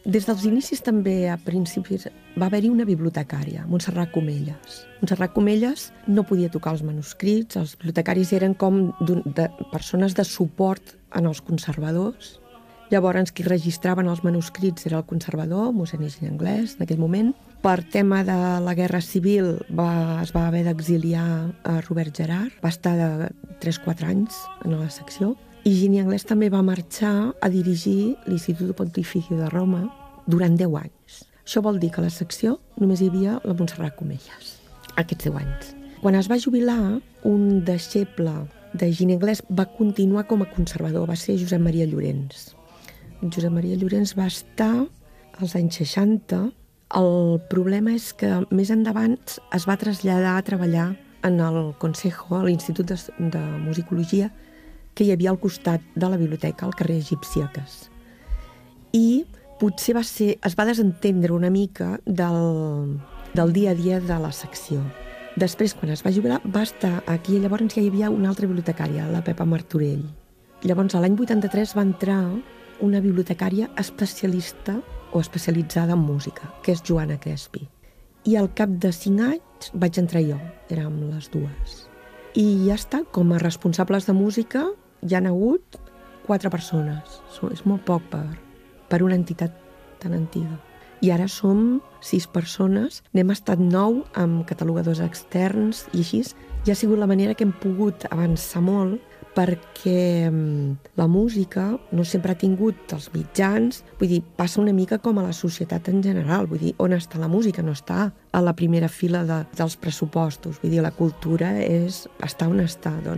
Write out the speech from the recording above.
Des dels inicis també, a principis, va haver-hi una bibliotecària, Montserrat Comelles. Montserrat Comelles no podia tocar els manuscrits, els bibliotecaris eren com de persones de suport en els conservadors. Llavors, qui registraven els manuscrits era el conservador, mossèn Higini Anglès, en aquell moment. Per tema de la Guerra Civil es va haver d'exiliar a Robert Gerhard, va estar de 3-4 anys en la secció. Higini Anglès també va marxar a dirigir l'Institut Pontificio de Roma durant 10 anys. Això vol dir que a la secció només hi havia la Montserrat Comelles, aquests 10 anys. Quan es va jubilar, un deixeble d'Higini Anglès va continuar com a conservador, va ser Josep Maria Llorens. Josep Maria Llorens va estar als anys 60. El problema és que més endavant es va traslladar a treballar en el Consejo, a l'Institut de Musicologia, que hi havia al costat de la biblioteca, al carrer Egipcíaques. I potser es va desentendre una mica del dia a dia de la secció. Després, quan es va jubilar, va estar aquí, i llavors ja hi havia una altra bibliotecària, la Pepa Martorell. Llavors, l'any 83 va entrar una bibliotecària especialista o especialitzada en música, que és Joana Crespi. I al cap de 5 anys vaig entrar jo, érem les dues. I ja està, com a responsables de música hi han hagut 4 persones. És molt poc per una entitat tan antiga. I ara som 6 persones, n'hem estat 9 amb catalogadors externs i així. I ha sigut la manera que hem pogut avançar molt perquè la música no sempre ha tingut els mitjans, vull dir, passa una mica com a la societat en general, vull dir, on està la música? No està a la primera fila dels pressupostos, vull dir, la cultura està on està, doncs.